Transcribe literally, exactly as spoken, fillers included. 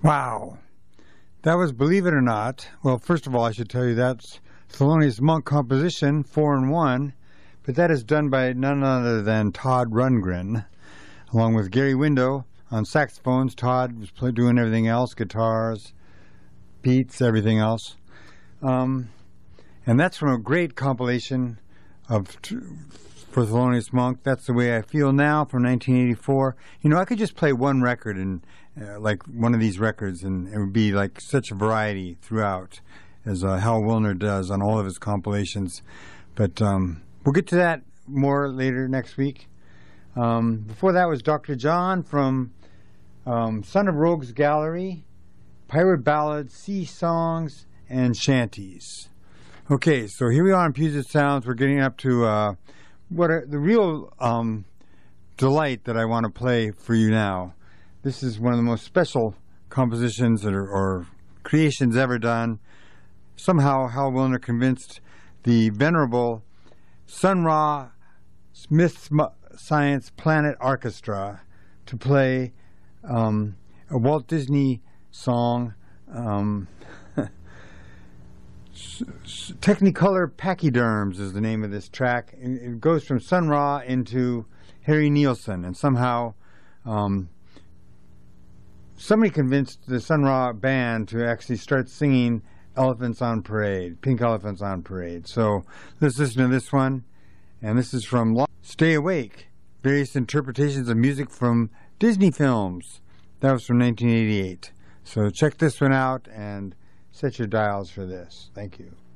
Wow. That was Believe It or Not. Well, first of all, I should tell you that's Thelonious Monk composition, four and one, but that is done by none other than Todd Rundgren, along with Gary Window on saxophones. Todd was play, doing everything else, guitars, beats, everything else. Um, and that's from a great compilation of for Thelonious Monk. That's the Way I Feel Now from nineteen eighty-four. You know, I could just play one record and uh, like one of these records, and it would be like such a variety throughout, as uh, Hal Willner does on all of his compilations. But um, we'll get to that more later next week. Um, before that was Doctor John from um, Son of Rogues Gallery, Pirate Ballads, Sea Songs, and Shanties. Okay, so here we are on Puget Sounds. We're getting up to uh, what are the real um, delight that I want to play for you now. This is one of the most special compositions or, or creations ever done. Somehow Hal Willner convinced the venerable Sun Ra Smith Science Planet Orchestra to play um, a Walt Disney song, um, Technicolor Pachyderms is the name of this track. It goes from Sun Ra into Harry Nilsson, and somehow um, somebody convinced the Sun Ra band to actually start singing Elephants on Parade, Pink Elephants on Parade. So let's listen to this one, and this is from Stay Awake, various interpretations of music from Disney films. That was from nineteen eighty-eight. So check this one out and set your dials for this. Thank you.